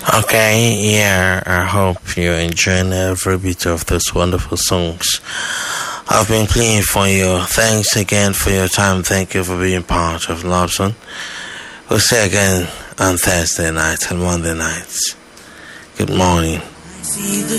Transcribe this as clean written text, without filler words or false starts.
Okay, yeah, I hope you're enjoying every bit of those wonderful songs I've been playing for you. Thanks again for your time. Thank you for being part of Lobson. We'll see you again on Thursday night and Monday nights. Good morning.